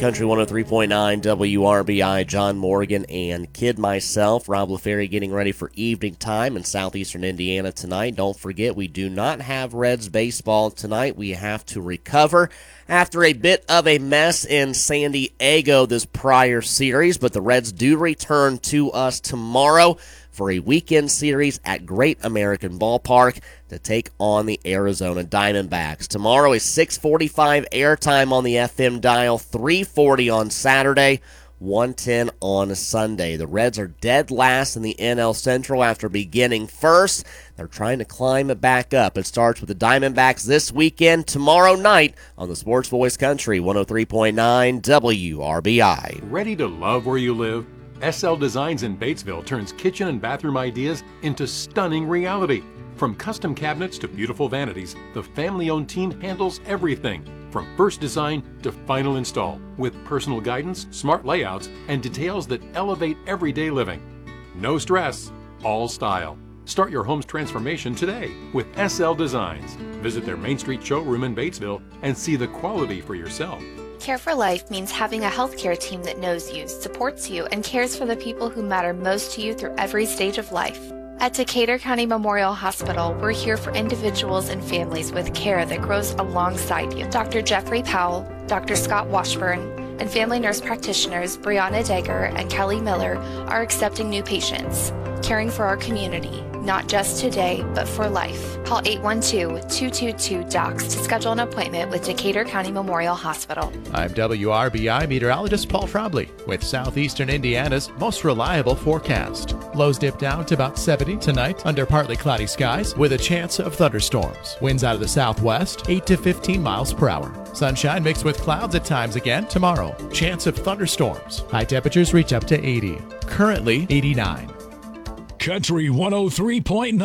Country 103.9 WRBI, John Morgan and Kid myself. Rob LaFerry getting ready for evening time in southeastern Indiana tonight. Don't forget, we do not have Reds baseball tonight. We have to recover after a bit of a mess in San Diego this prior series, but the Reds do return to us tomorrow for a weekend series at Great American Ballpark to take on the Arizona Diamondbacks. Tomorrow is 6:45 airtime on the FM dial, 3:40 on Saturday, 1:10 on Sunday. The Reds are dead last in the NL Central after beginning first. They're trying to climb it back up. It starts with the Diamondbacks this weekend, tomorrow night on the Sports Voice Country 103.9 WRBI. Ready to love where you live? SL Designs in Batesville turns kitchen and bathroom ideas into stunning reality. From custom cabinets to beautiful vanities, the family-owned team handles everything, from first design to final install, with personal guidance, smart layouts, and details that elevate everyday living. No stress, all style. Start your home's transformation today with SL Designs. Visit their Main Street showroom in Batesville and see the quality for yourself. Care for Life means having a healthcare team that knows you, supports you, and cares for the people who matter most to you through every stage of life. At Decatur County Memorial Hospital, we're here for individuals and families with care that grows alongside you. Dr. Jeffrey Powell, Dr. Scott Washburn, and family nurse practitioners Brianna Dager and Kelly Miller are accepting new patients, caring for our community, not just today, but for life. Call 812-222-DOCS to schedule an appointment with Decatur County Memorial Hospital. I'm WRBI meteorologist Paul Trombley with southeastern Indiana's most reliable forecast. Lows dip down to about 70 tonight under partly cloudy skies with a chance of thunderstorms. Winds out of the southwest, 8 to 15 miles per hour. Sunshine mixed with clouds at times again tomorrow. Chance of thunderstorms. High temperatures reach up to 80. Currently 89. Country 103.9